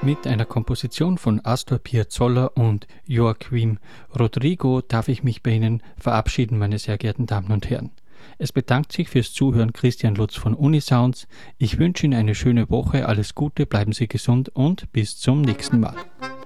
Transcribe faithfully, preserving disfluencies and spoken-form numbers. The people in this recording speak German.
Mit einer Komposition von Astor Piazzolla und Joaquim Rodrigo darf ich mich bei Ihnen verabschieden, meine sehr geehrten Damen und Herren. Es bedankt sich fürs Zuhören Christian Lutz von Unisounds. Ich wünsche Ihnen eine schöne Woche, alles Gute, bleiben Sie gesund und bis zum nächsten Mal.